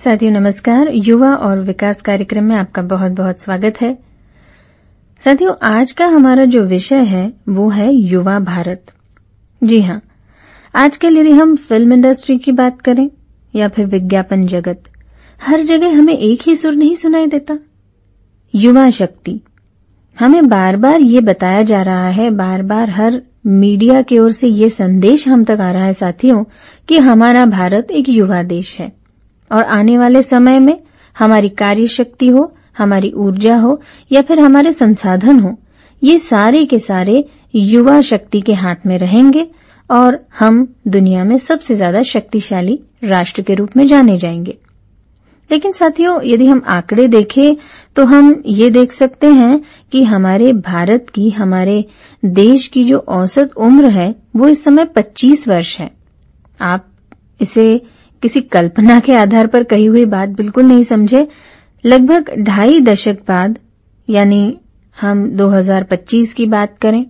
साथियों नमस्कार। युवा और विकास कार्यक्रम में आपका बहुत बहुत स्वागत है। साथियों, आज का हमारा जो विषय है वो है युवा भारत। जी हां, आजकल यदि हम फिल्म इंडस्ट्री की बात करें या फिर विज्ञापन जगत, हर जगह हमें एक ही सुर नहीं सुनाई देता, युवा शक्ति। हमें बार बार ये बताया जा रहा है, बार बार हर मीडिया की ओर से ये संदेश हम तक आ रहा है साथियों कि हमारा भारत एक युवा देश है और आने वाले समय में हमारी कार्य शक्ति हो, हमारी ऊर्जा हो या फिर हमारे संसाधन हो, ये सारे के सारे युवा शक्ति के हाथ में रहेंगे और हम दुनिया में सबसे ज्यादा शक्तिशाली राष्ट्र के रूप में जाने जाएंगे। लेकिन साथियों, यदि हम आंकड़े देखें तो हम ये देख सकते हैं कि हमारे भारत की, हमारे देश की जो औसत उम्र है वो इस समय 25 वर्ष है। आप इसे किसी कल्पना के आधार पर कही हुई बात बिल्कुल नहीं समझे। लगभग 2.5 दशक बाद, यानी हम 2025 की बात करें,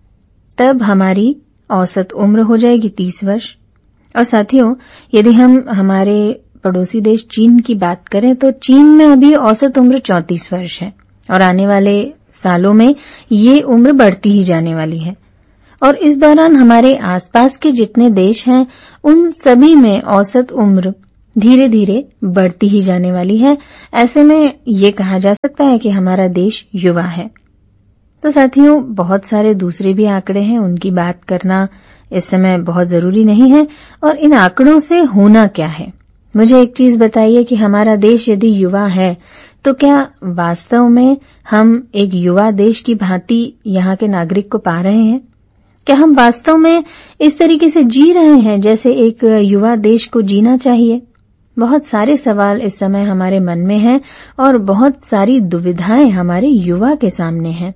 तब हमारी औसत उम्र हो जाएगी 30 वर्ष। और साथियों, यदि हम हमारे पड़ोसी देश चीन की बात करें तो चीन में अभी औसत उम्र 34 वर्ष है और आने वाले सालों में ये उम्र बढ़ती ही जाने वाली है। और इस दौरान हमारे आसपास के जितने देश हैं उन सभी में औसत उम्र धीरे धीरे बढ़ती ही जाने वाली है। ऐसे में ये कहा जा सकता है कि हमारा देश युवा है। तो साथियों, बहुत सारे दूसरे भी आंकड़े हैं, उनकी बात करना इस समय बहुत जरूरी नहीं है। और इन आंकड़ों से होना क्या है, मुझे एक चीज बताइए कि हमारा देश यदि युवा है तो क्या वास्तव में हम एक युवा देश की भांति यहाँ के नागरिक को पा रहे हैं? क्या हम वास्तव में इस तरीके से जी रहे हैं जैसे एक युवा देश को जीना चाहिए? बहुत सारे सवाल इस समय हमारे मन में हैं और बहुत सारी दुविधाएं हमारे युवा के सामने हैं।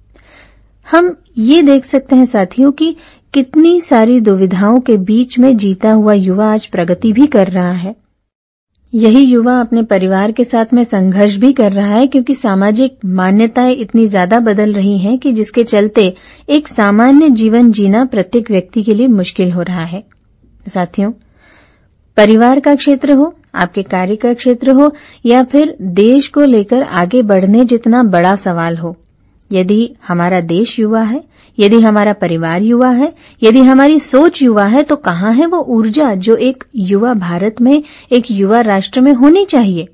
हम ये देख सकते हैं साथियों कि कितनी सारी दुविधाओं के बीच में जीता हुआ युवा आज प्रगति भी कर रहा है। यही युवा अपने परिवार के साथ में संघर्ष भी कर रहा है, क्योंकि सामाजिक मान्यताएं इतनी ज्यादा बदल रही हैं कि जिसके चलते एक सामान्य जीवन जीना प्रत्येक व्यक्ति के लिए मुश्किल हो रहा है। साथियों, परिवार का क्षेत्र हो, आपके कार्य का क्षेत्र हो या फिर देश को लेकर आगे बढ़ने जितना बड़ा सवाल हो, यदि हमारा देश युवा है, यदि हमारा परिवार युवा है, यदि हमारी सोच युवा है, तो कहाँ है वो ऊर्जा जो एक युवा भारत में, एक युवा राष्ट्र में होनी चाहिए?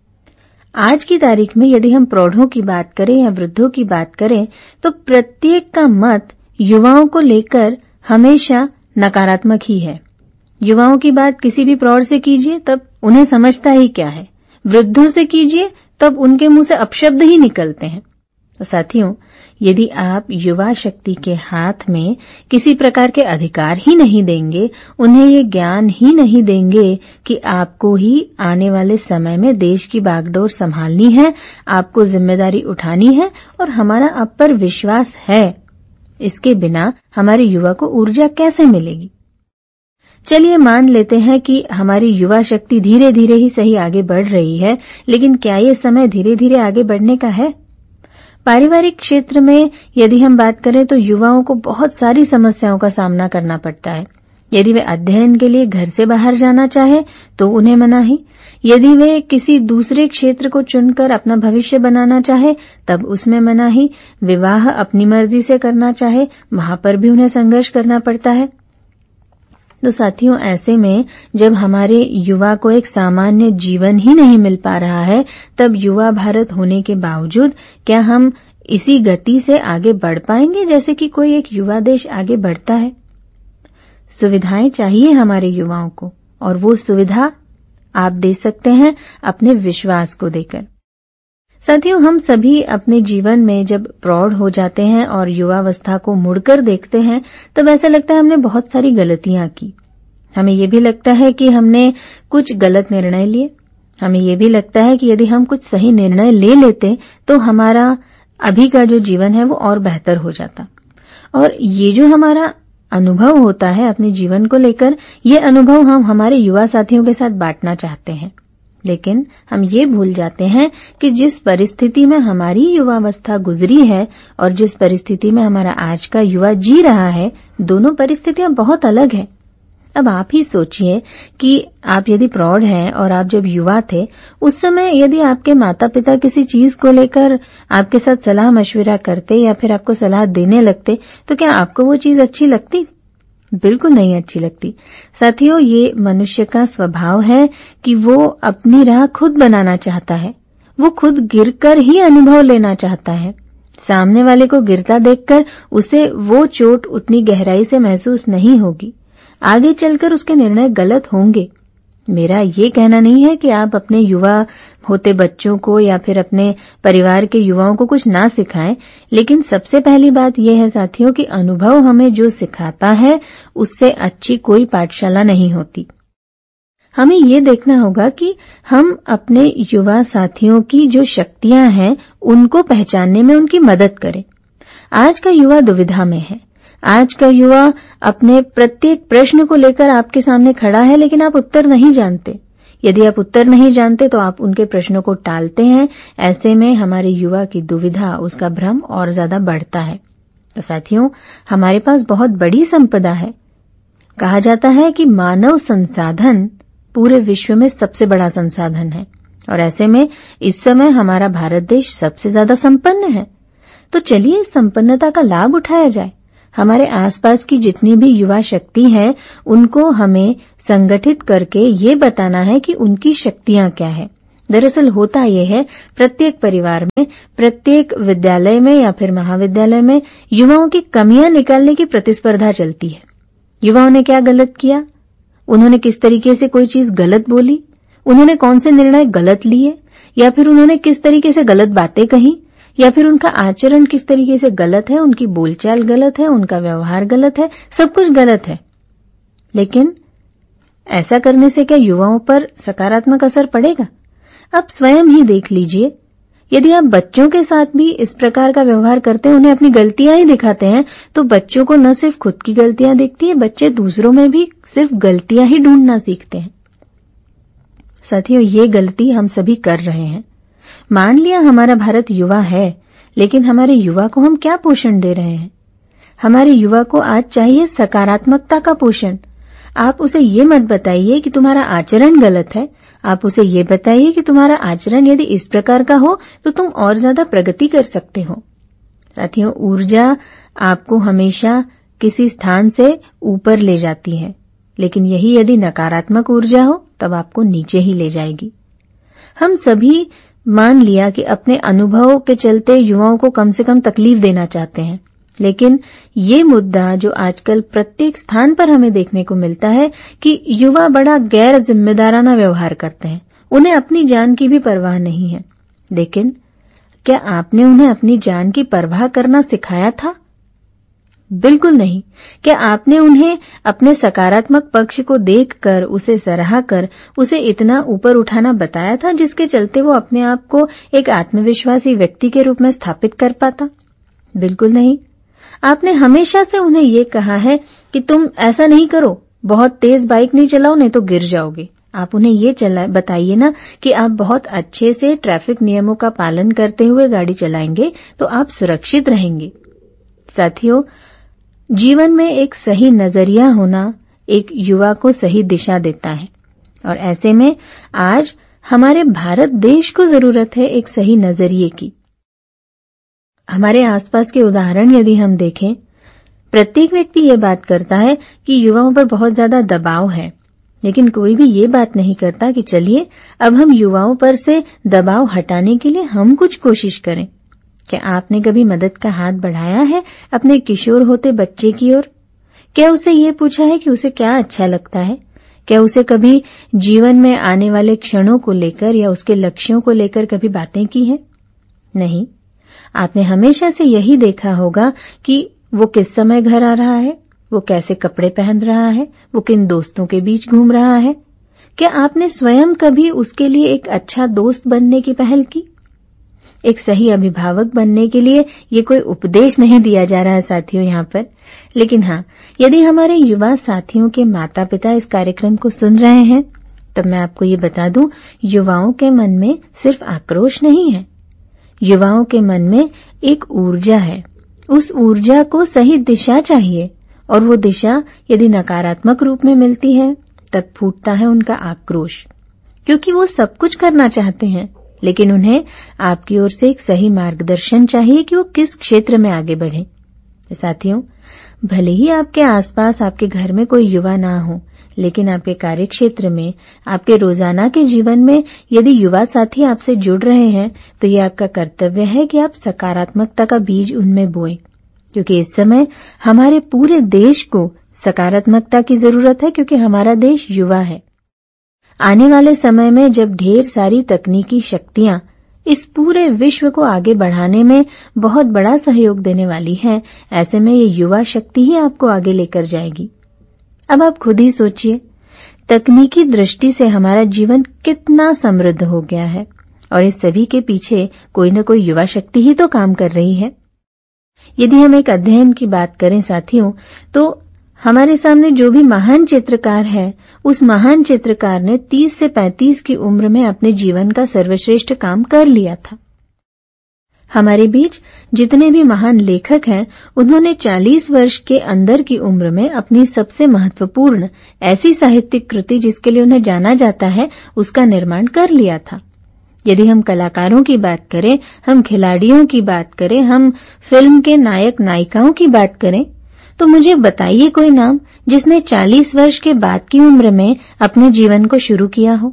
आज की तारीख में यदि हम प्रौढ़ों की बात करें या वृद्धों की बात करें तो प्रत्येक का मत युवाओं को लेकर हमेशा नकारात्मक ही है। युवाओं की बात किसी भी प्रौढ़ से कीजिए तब उन्हें समझता ही क्या है, वृद्धों से कीजिए तब उनके मुंह से अपशब्द ही निकलते हैं। तो साथियों, यदि आप युवा शक्ति के हाथ में किसी प्रकार के अधिकार ही नहीं देंगे, उन्हें ये ज्ञान ही नहीं देंगे कि आपको ही आने वाले समय में देश की बागडोर संभालनी है, आपको जिम्मेदारी उठानी है और हमारा आप पर विश्वास है, इसके बिना हमारे युवा को ऊर्जा कैसे मिलेगी? चलिए मान लेते हैं कि हमारी युवा शक्ति धीरे धीरे ही सही आगे बढ़ रही है, लेकिन क्या ये समय धीरे धीरे आगे बढ़ने का है? पारिवारिक क्षेत्र में यदि हम बात करें तो युवाओं को बहुत सारी समस्याओं का सामना करना पड़ता है। यदि वे अध्ययन के लिए घर से बाहर जाना चाहे तो उन्हें मनाही, यदि वे किसी दूसरे क्षेत्र को चुनकर अपना भविष्य बनाना चाहे तब उसमें मनाही, विवाह अपनी मर्जी से करना चाहे वहां पर भी उन्हें संघर्ष करना पड़ता है। तो साथियों, ऐसे में जब हमारे युवा को एक सामान्य जीवन ही नहीं मिल पा रहा है, तब युवा भारत होने के बावजूद क्या हम इसी गति से आगे बढ़ पाएंगे जैसे कि कोई एक युवा देश आगे बढ़ता है? सुविधाएं चाहिए हमारे युवाओं को और वो सुविधा आप दे सकते हैं अपने विश्वास को देकर। साथियों, हम सभी अपने जीवन में जब प्रौढ़ हो जाते हैं और युवावस्था को मुड़कर देखते हैं तब ऐसा लगता है हमने बहुत सारी गलतियां की। हमें ये भी लगता है कि हमने कुछ गलत निर्णय लिए। हमें ये भी लगता है कि यदि हम कुछ सही निर्णय ले लेते तो हमारा अभी का जो जीवन है वो और बेहतर हो जाता। और ये जो हमारा अनुभव होता है अपने जीवन को लेकर, ये अनुभव हम हमारे युवा साथियों के साथ बांटना चाहते हैं। लेकिन हम ये भूल जाते हैं कि जिस परिस्थिति में हमारी युवावस्था गुजरी है और जिस परिस्थिति में हमारा आज का युवा जी रहा है, दोनों परिस्थितियां बहुत अलग हैं। अब आप ही सोचिए कि आप यदि प्रौढ़ हैं और आप जब युवा थे, उस समय यदि आपके माता पिता किसी चीज को लेकर आपके साथ सलाह मशविरा करते या फिर आपको सलाह देने लगते, तो क्या आपको वो चीज अच्छी लगती? बिल्कुल नहीं अच्छी लगती। साथियों, ये मनुष्य का स्वभाव है कि वो अपनी राह खुद बनाना चाहता है। वो खुद गिरकर ही अनुभव लेना चाहता है। सामने वाले को गिरता देखकर उसे वो चोट उतनी गहराई से महसूस नहीं होगी। आगे चलकर उसके निर्णय गलत होंगे। मेरा ये कहना नहीं है कि आप अपने युवा होते बच्चों को या फिर अपने परिवार के युवाओं को कुछ ना सिखाएं, लेकिन सबसे पहली बात यह है साथियों कि अनुभव हमें जो सिखाता है उससे अच्छी कोई पाठशाला नहीं होती। हमें ये देखना होगा कि हम अपने युवा साथियों की जो शक्तियां हैं उनको पहचानने में उनकी मदद करें। आज का युवा दुविधा में है। आज का युवा अपने प्रत्येक प्रश्न को लेकर आपके सामने खड़ा है, लेकिन आप उत्तर नहीं जानते। यदि आप उत्तर नहीं जानते तो आप उनके प्रश्नों को टालते हैं। ऐसे में हमारे युवा की दुविधा, उसका भ्रम और ज्यादा बढ़ता है। तो साथियों, हमारे पास बहुत बड़ी संपदा है। कहा जाता है कि मानव संसाधन पूरे विश्व में सबसे बड़ा संसाधन है और ऐसे में इस समय हमारा भारत देश सबसे ज्यादा संपन्न है। तो चलिए इस संपन्नता का लाभ उठाया जाए। हमारे आसपास की जितनी भी युवा शक्ति है उनको हमें संगठित करके ये बताना है कि उनकी शक्तियां क्या है। दरअसल होता यह है, प्रत्येक परिवार में, प्रत्येक विद्यालय में या फिर महाविद्यालय में युवाओं की कमियां निकालने की प्रतिस्पर्धा चलती है। युवाओं ने क्या गलत किया, उन्होंने किस तरीके से कोई चीज गलत बोली, उन्होंने कौन से निर्णय गलत लिए, या फिर उन्होंने किस तरीके से गलत बातें कही, या फिर उनका आचरण किस तरीके से गलत है, उनकी बोलचाल गलत है, उनका व्यवहार गलत है, सब कुछ गलत है। लेकिन ऐसा करने से क्या युवाओं पर सकारात्मक असर पड़ेगा? आप स्वयं ही देख लीजिए। यदि आप बच्चों के साथ भी इस प्रकार का व्यवहार करते हैं, उन्हें अपनी गलतियां ही दिखाते हैं, तो बच्चों को न सिर्फ खुद की गलतियां दिखती है, बच्चे दूसरों में भी सिर्फ गलतियां ही ढूंढना सीखते हैं। साथियों, ये गलती हम सभी कर रहे हैं। मान लिया हमारा भारत युवा है, लेकिन हमारे युवा को हम क्या पोषण दे रहे हैं? हमारे युवा को आज चाहिए सकारात्मकता का पोषण। आप उसे ये मत बताइए कि तुम्हारा आचरण गलत है। आप उसे ये बताइए कि तुम्हारा आचरण यदि इस प्रकार का हो तो तुम और ज्यादा प्रगति कर सकते हो। साथियों, ऊर्जा आपको हमेशा किसी स्थान से ऊपर ले जाती है, लेकिन यही यदि नकारात्मक ऊर्जा हो तब आपको नीचे ही ले जाएगी। हम सभी मान लिया कि अपने अनुभव के चलते युवाओं को कम से कम तकलीफ देना चाहते हैं, लेकिन ये मुद्दा जो आजकल प्रत्येक स्थान पर हमें देखने को मिलता है कि युवा बड़ा गैर जिम्मेदाराना व्यवहार करते हैं। उन्हें अपनी जान की भी परवाह नहीं है। लेकिन क्या आपने उन्हें अपनी जान की परवाह करना सिखाया था? बिल्कुल नहीं। क्या आपने उन्हें अपने सकारात्मक पक्ष को देखकर, उसे सराहकर, उसे इतना ऊपर उठाना बताया था जिसके चलते वो अपने आप को एक आत्मविश्वासी व्यक्ति के रूप में स्थापित कर पाता? बिल्कुल नहीं। आपने हमेशा से उन्हें ये कहा है कि तुम ऐसा नहीं करो, बहुत तेज बाइक नहीं चलाओ नहीं तो गिर जाओगे। आप उन्हें ये बताइए ना कि आप बहुत अच्छे से ट्रैफिक नियमों का पालन करते हुए गाड़ी चलाएंगे तो आप सुरक्षित रहेंगे। साथियों, जीवन में एक सही नजरिया होना एक युवा को सही दिशा देता है और ऐसे में आज हमारे भारत देश को जरूरत है एक सही नजरिए की। हमारे आसपास के उदाहरण यदि हम देखें, प्रत्येक व्यक्ति ये बात करता है कि युवाओं पर बहुत ज्यादा दबाव है, लेकिन कोई भी ये बात नहीं करता कि चलिए अब हम युवाओं पर से दबाव हटाने के लिए हम कुछ कोशिश करें। क्या आपने कभी मदद का हाथ बढ़ाया है अपने किशोर होते बच्चे की ओर? क्या उसे ये पूछा है कि उसे क्या अच्छा लगता है? क्या उसे कभी जीवन में आने वाले क्षणों को लेकर या उसके लक्ष्यों को लेकर कभी बातें की हैं? नहीं। आपने हमेशा से यही देखा होगा कि वो किस समय घर आ रहा है, वो कैसे कपड़े पहन रहा है, वो किन दोस्तों के बीच घूम रहा है। क्या आपने स्वयं कभी उसके लिए एक अच्छा दोस्त बनने की पहल की? एक सही अभिभावक बनने के लिए ये कोई उपदेश नहीं दिया जा रहा है साथियों यहाँ पर, लेकिन हाँ, यदि हमारे युवा साथियों के माता पिता इस कार्यक्रम को सुन रहे हैं तब मैं आपको ये बता दूं, युवाओं के मन में सिर्फ आक्रोश नहीं है, युवाओं के मन में एक ऊर्जा है। उस ऊर्जा को सही दिशा चाहिए, और वो दिशा यदि नकारात्मक रूप में मिलती है तब फूटता है उनका आक्रोश, क्योंकि वो सब कुछ करना चाहते हैं लेकिन उन्हें आपकी ओर से एक सही मार्गदर्शन चाहिए कि वो किस क्षेत्र में आगे बढ़ें। साथियों, भले ही आपके आसपास आपके घर में कोई युवा ना हो, लेकिन आपके कार्यक्षेत्र में, आपके रोजाना के जीवन में यदि युवा साथी आपसे जुड़ रहे हैं तो ये आपका कर्तव्य है कि आप सकारात्मकता का बीज उनमें बोएं, क्योंकि इस समय हमारे पूरे देश को सकारात्मकता की जरूरत है, क्योंकि हमारा देश युवा है। आने वाले समय में जब ढेर सारी तकनीकी शक्तियां इस पूरे विश्व को आगे बढ़ाने में बहुत बड़ा सहयोग देने वाली हैं, ऐसे में ये युवा शक्ति ही आपको आगे लेकर जाएगी। अब आप खुद ही सोचिए, तकनीकी दृष्टि से हमारा जीवन कितना समृद्ध हो गया है और इस सभी के पीछे कोई न कोई युवा शक्ति ही तो काम कर रही है। यदि हम एक अध्ययन की बात करें साथियों, तो हमारे सामने जो भी महान चित्रकार है, उस महान चित्रकार ने 30 से 35 की उम्र में अपने जीवन का सर्वश्रेष्ठ काम कर लिया था। हमारे बीच जितने भी महान लेखक हैं, उन्होंने 40 वर्ष के अंदर की उम्र में अपनी सबसे महत्वपूर्ण ऐसी साहित्यिक कृति जिसके लिए उन्हें जाना जाता है, उसका निर्माण कर लिया था। यदि हम कलाकारों की बात करें, हम खिलाड़ियों की बात करें, हम फिल्म के नायक नायिकाओं की बात करें, तो मुझे बताइए कोई नाम जिसने 40 वर्ष के बाद की उम्र में अपने जीवन को शुरू किया हो।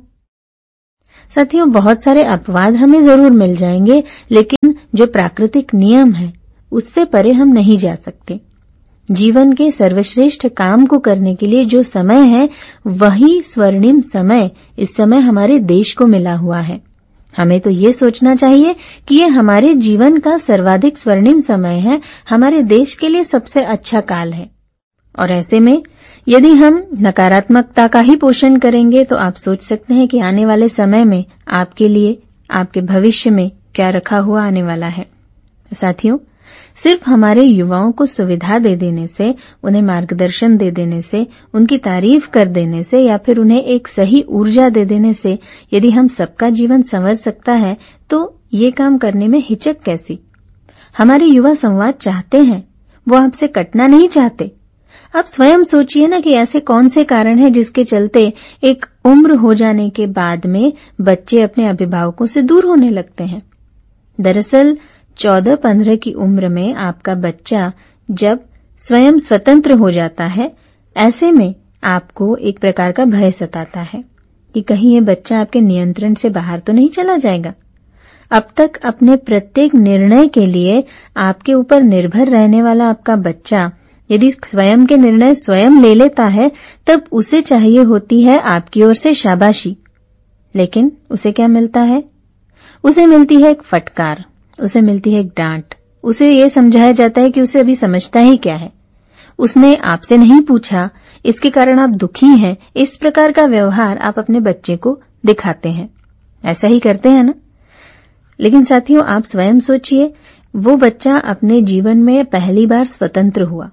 साथियों, बहुत सारे अपवाद हमें जरूर मिल जाएंगे, लेकिन जो प्राकृतिक नियम है उससे परे हम नहीं जा सकते। जीवन के सर्वश्रेष्ठ काम को करने के लिए जो समय है, वही स्वर्णिम समय इस समय हमारे देश को मिला हुआ है। हमें तो ये सोचना चाहिए कि ये हमारे जीवन का सर्वाधिक स्वर्णिम समय है, हमारे देश के लिए सबसे अच्छा काल है। और ऐसे में यदि हम नकारात्मकता का ही पोषण करेंगे तो आप सोच सकते हैं कि आने वाले समय में आपके लिए, आपके भविष्य में क्या रखा हुआ आने वाला है। साथियों, सिर्फ हमारे युवाओं को सुविधा दे देने से, उन्हें मार्गदर्शन दे देने से, उनकी तारीफ कर देने से या फिर उन्हें एक सही ऊर्जा दे देने से यदि हम सबका जीवन संवर सकता है तो ये काम करने में हिचक कैसी। हमारे युवा संवाद चाहते हैं, वो आपसे कटना नहीं चाहते। आप स्वयं सोचिए ना कि ऐसे कौन से कारण हैं जिसके चलते एक उम्र हो जाने के बाद में बच्चे अपने अभिभावकों से दूर होने लगते हैं। दरअसल 14-15 की उम्र में आपका बच्चा जब स्वयं स्वतंत्र हो जाता है, ऐसे में आपको एक प्रकार का भय सताता है कि कहीं ये बच्चा आपके नियंत्रण से बाहर तो नहीं चला जाएगा। अब तक अपने प्रत्येक निर्णय के लिए आपके ऊपर निर्भर रहने वाला आपका बच्चा यदि स्वयं के निर्णय स्वयं ले लेता है, तब उसे चाहिए होती है आपकी ओर से शाबाशी। लेकिन उसे क्या मिलता है? उसे मिलती है एक फटकार, उसे मिलती है एक डांट। उसे ये समझाया जाता है कि उसे अभी समझता ही क्या है, उसने आपसे नहीं पूछा, इसके कारण आप दुखी हैं। इस प्रकार का व्यवहार आप अपने बच्चे को दिखाते हैं। ऐसा ही करते हैं ना? लेकिन साथियों, आप स्वयं सोचिए, वो बच्चा अपने जीवन में पहली बार स्वतंत्र हुआ।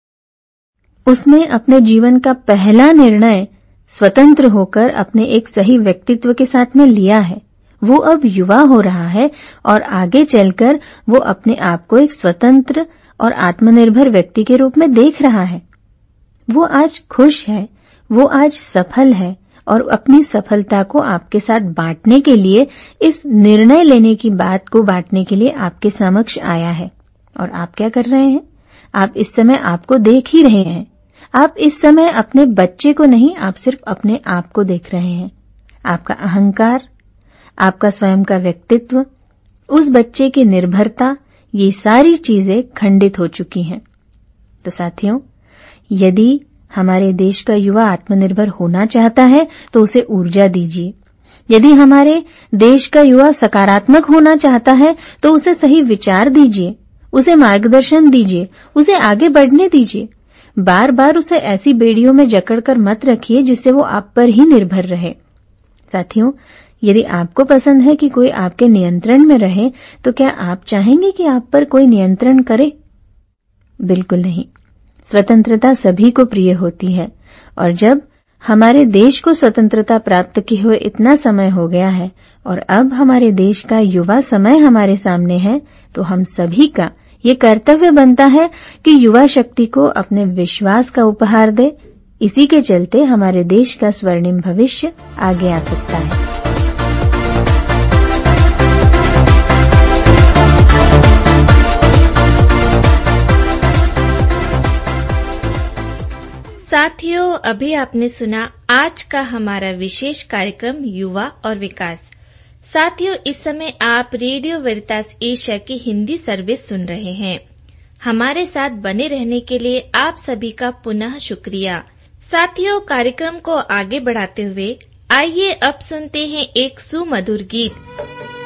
उसने अपने जीवन का पहला निर्णय स्वतंत्र होकर अपने एक सही व्यक्तित्व के साथ में लिया है। वो अब युवा हो रहा है और आगे चलकर वो अपने आप को एक स्वतंत्र और आत्मनिर्भर व्यक्ति के रूप में देख रहा है। वो आज खुश है, वो आज सफल है और अपनी सफलता को आपके साथ बांटने के लिए, इस निर्णय लेने की बात को बांटने के लिए आपके समक्ष आया है। और आप क्या कर रहे हैं? आप इस समय आपको देख ही रहे हैं। आप इस समय अपने बच्चे को नहीं, आप सिर्फ अपने आप को देख रहे हैं। आपका अहंकार, आपका स्वयं का व्यक्तित्व, उस बच्चे की निर्भरता, ये सारी चीजें खंडित हो चुकी हैं। तो साथियों, यदि हमारे देश का युवा आत्मनिर्भर होना चाहता है तो उसे ऊर्जा दीजिए। यदि हमारे देश का युवा सकारात्मक होना चाहता है तो उसे सही विचार दीजिए, उसे मार्गदर्शन दीजिए, उसे आगे बढ़ने दीजिए। बार बार उसे ऐसी बेड़ियों में जकड़कर मत रखिए जिससे वो आप पर ही निर्भर रहे। साथियों, यदि आपको पसंद है कि कोई आपके नियंत्रण में रहे, तो क्या आप चाहेंगे कि आप पर कोई नियंत्रण करे? बिल्कुल नहीं। स्वतंत्रता सभी को प्रिय होती है और जब हमारे देश को स्वतंत्रता प्राप्त किए हुए इतना समय हो गया है और अब हमारे देश का युवा समय हमारे सामने है, तो हम सभी का ये कर्तव्य बनता है कि युवा शक्ति को अपने विश्वास का उपहार दे। इसी के चलते हमारे देश का स्वर्णिम भविष्य आगे आ सकता है। साथियों, अभी आपने सुना आज का हमारा विशेष कार्यक्रम युवा और विकास। साथियों, इस समय आप रेडियो वेरितास एशिया की हिंदी सर्विस सुन रहे हैं। हमारे साथ बने रहने के लिए आप सभी का पुनः शुक्रिया। साथियों, कार्यक्रम को आगे बढ़ाते हुए आइए अब सुनते हैं एक सुमधुर गीत।